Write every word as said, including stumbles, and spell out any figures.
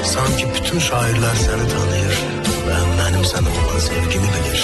Sanki bütün şairler seni tanıyır ve benim sana olan sevgimi bilir.